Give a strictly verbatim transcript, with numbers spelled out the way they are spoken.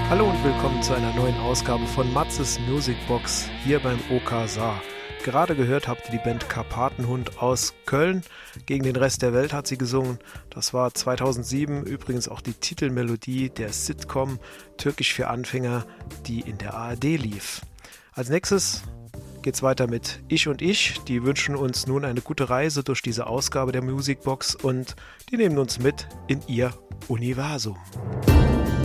Hallo und willkommen zu einer neuen Ausgabe von Matzes Musicbox hier beim O K Saar. Gerade gehört habt ihr die Band Karpatenhund aus Köln. Gegen den Rest der Welt hat sie gesungen. Das war zweitausendsieben übrigens auch die Titelmelodie der Sitcom Türkisch für Anfänger, die in der A R D lief. Als nächstes geht's weiter mit Ich und Ich. Die wünschen uns nun eine gute Reise durch diese Ausgabe der Musicbox und die nehmen uns mit in ihr Universum.